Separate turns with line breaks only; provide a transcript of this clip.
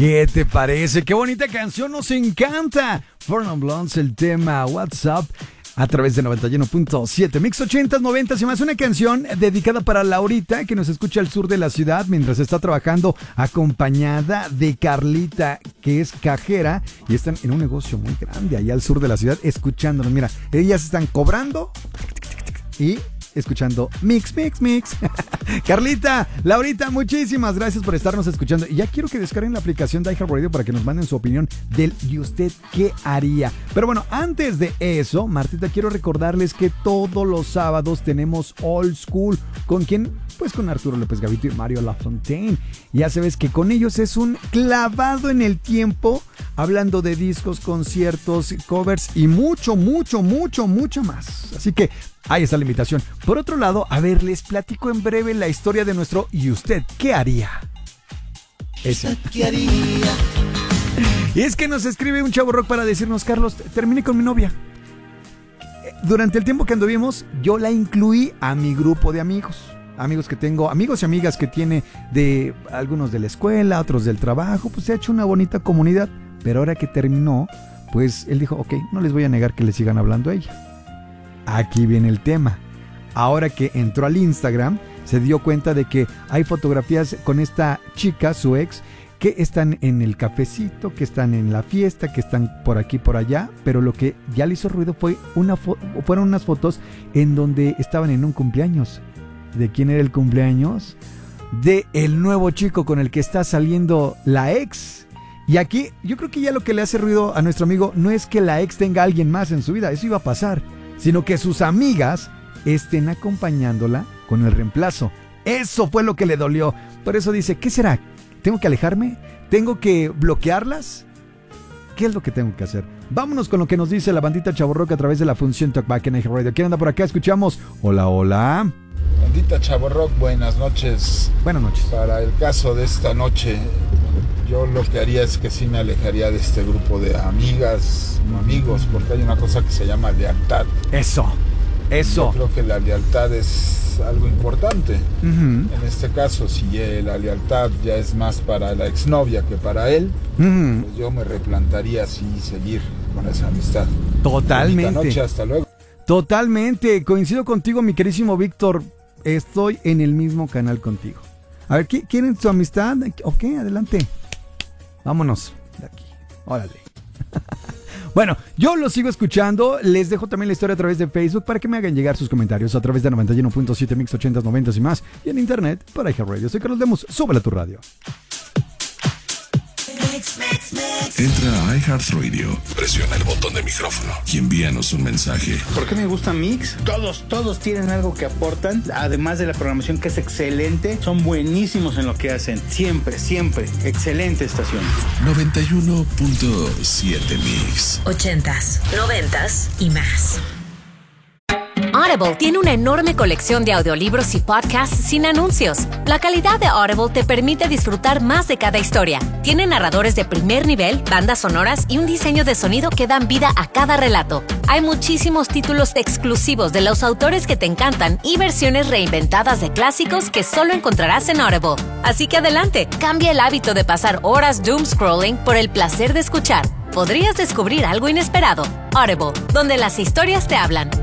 ¿Qué te parece? ¡Qué bonita canción! ¡Nos encanta! Four Non Blondes, el tema WhatsApp a través de 91.7 Mix 80s, 90s y más. Una canción dedicada para Laurita, que nos escucha al sur de la ciudad mientras está trabajando, acompañada de Carlita, que es cajera, y están en un negocio muy grande allá al sur de la ciudad escuchándonos. Mira, ellas están cobrando y escuchando Mix. Carlita, Laurita, muchísimas gracias por estarnos escuchando. Y ya quiero que descarguen la aplicación de iHeartRadio para que nos manden su opinión del ¿y usted qué haría? Pero bueno, antes de eso, Martita, quiero recordarles que todos los sábados tenemos Old School. ¿Con quién? Pues con Arturo López Gavito y Mario Lafontaine. Ya sabes que con ellos es un clavado en el tiempo, hablando de discos, conciertos, covers y mucho más. Así que ahí está la invitación. Por otro lado, a ver, les platico en breve la historia de nuestro ¿y usted qué haría? Ese. ¿Qué haría? Y es que nos escribe un chavo rock para decirnos: Carlos, terminé con mi novia. Durante el tiempo que anduvimos, yo la incluí a mi grupo de amigos. Amigos que tengo, amigos y amigas que tiene, de algunos de la escuela, otros del trabajo. Pues se ha hecho una bonita comunidad. Pero ahora que terminó, pues él dijo: ok, no les voy a negar que le sigan hablando a ella. Aquí viene el tema. Ahora que entró al Instagram, se dio cuenta de que hay fotografías con esta chica, su ex, que están en el cafecito, que están en la fiesta, que están por aquí, por allá. Pero lo que ya le hizo ruido fue fueron unas fotos en donde estaban en un cumpleaños. ¿De quién era el cumpleaños? De el nuevo chico con el que está saliendo la ex. Y aquí yo creo que ya lo que le hace ruido a nuestro amigo no es que la ex tenga a alguien más en su vida, eso iba a pasar, sino que sus amigas estén acompañándola con el reemplazo. Eso fue lo que le dolió. Por eso dice: ¿qué será? ¿Tengo que alejarme? ¿Tengo que bloquearlas? ¿Qué es lo que tengo que hacer? Vámonos con lo que nos dice la bandita Chavorrock a través de la función Talkback en iHeartRadio. ¿Quién anda por acá? Escuchamos. Hola.
Bandita Chavorrock, buenas noches.
Buenas noches.
Para el caso de esta noche, yo lo que haría es que sí me alejaría de este grupo de amigas o amigos, porque hay una cosa que se llama lealtad.
Eso.
Yo creo que la lealtad es algo importante. En este caso, si la lealtad ya es más para la exnovia que para él, pues yo me replantaría así seguir con esa amistad.
Totalmente.
Bonita noche, hasta luego.
Totalmente, coincido contigo, mi querísimo Víctor. Estoy en el mismo canal contigo. A ver, ¿quieren su amistad? Ok, adelante. Vámonos de aquí. Órale. Bueno, yo lo sigo escuchando. Les dejo también la historia a través de Facebook para que me hagan llegar sus comentarios a través de 91.7 Mix 80s, 90s y más. Y en internet, para iHeartRadio. Soy Carlos Lemus. Súbele a tu radio.
Entra a iHeartRadio, presiona el botón de micrófono y envíanos un mensaje.
¿Por qué me gusta Mix? Todos tienen algo que aportan, además de la programación que es excelente. Son buenísimos en lo que hacen, siempre, excelente estación.
91.7 Mix
80s, 90s y más. Audible tiene una enorme colección de audiolibros y podcasts sin anuncios. La calidad de Audible te permite disfrutar más de cada historia. Tiene narradores de primer nivel, bandas sonoras y un diseño de sonido que dan vida a cada relato. Hay muchísimos títulos exclusivos de los autores que te encantan y versiones reinventadas de clásicos que solo encontrarás en Audible. Así que adelante, cambia el hábito de pasar horas doom scrolling por el placer de escuchar. Podrías descubrir algo inesperado. Audible, donde las historias te hablan.